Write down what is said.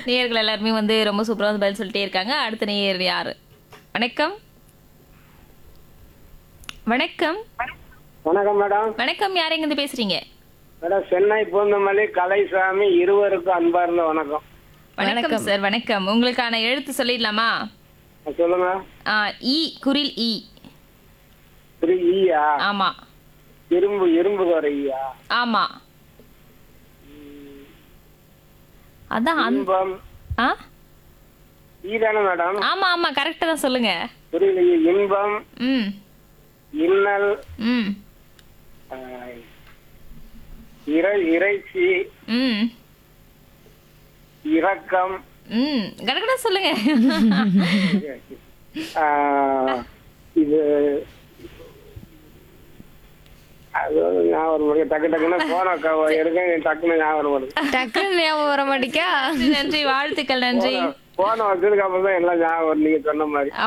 நேயர்கள் எல்லாருமே வந்து ரொம்ப சூப்பரா வந்து பதில் சொல்லிட்டே இருக்காங்க. அடுத்த நேயர் யாரு? வணக்கம். வணக்கம். வணக்கம் மேடம். வணக்கம். யார் எங்க இருந்து பேசுறீங்க? மேடம் சென்னை பூந்தமல்லி கலைசாமி இருவருக்கும் அன்பார்ந்த வணக்கம். வணக்கம் சார். வணக்கம். உங்களுக்கான எழுத்து சொல்லிடலாமா? சொல்லுங்க. ஈ, குரில் ஈ. ஈயா? ஆமா. இரும்பு இரும்பு வர ஈயா? ஆமா. அதான் இன்பம் ஆ ஈ தானே மேடம்? ஆமா ஆமா கரெக்டா தான் சொல்லுங்க. புரியலையே. இன்பம், ம் இன்னல், ம் இறைச்சி, ம் இரக்கம், ம் கடகடா சொல்லுங்க. இது அது ஞாபகம் வருது. டக்கு டக்குன்னு போன எடுக்க டக்குன்னு ஞாபகம் வருது. டக்குன்னு ஞாபகம் வர மாட்டேக்கா? நன்றி, வாழ்த்துக்கள். நன்றி. போன வச்சதுக்கு அப்புறம் தான் எல்லாம் ஞாபகம் வருது நீங்க சொன்ன மாதிரி.